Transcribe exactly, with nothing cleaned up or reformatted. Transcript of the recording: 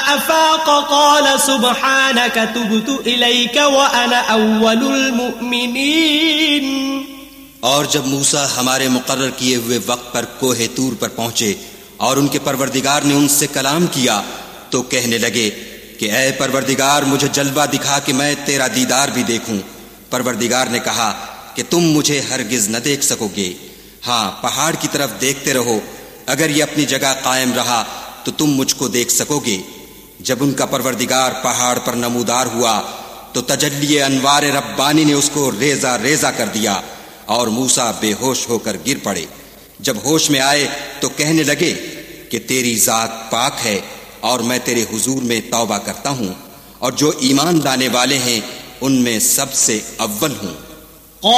अफ़ाक़ क़ाल सुब्हानक तुब्तु इलैका व अना अव्वलुल मुअ्मिनीन। और जब मूसा हमारे मुकर्रर किए हुए वक्त पर कोहे तूर पर पहुंचे और उनके परवरदिगार ने उनसे कलाम किया तो कहने लगे कि ऐ परवरदिगार, मुझे जलवा दिखा कि मैं तेरा दीदार भी देखूं। परवरदिगार ने कहा कि तुम मुझे हरगिज न देख सकोगे। हाँ, पहाड़ की तरफ देखते रहो, अगर ये अपनी जगह कायम रहा तो तुम मुझको देख सकोगे। जब उनका परवरदिगार पहाड़ पर नमूदार हुआ तो तजल्ली अनवार रब्बानी ने उसको रेजा रेजा कर दिया और मूसा बेहोश होकर गिर पड़े। जब होश में आए तो कहने लगे कि तेरी जात पाक है और मैं तेरे हुजूर में तौबा करता हूं और जो ईमान लाने वाले हैं उनमें सबसे अव्वल हूं।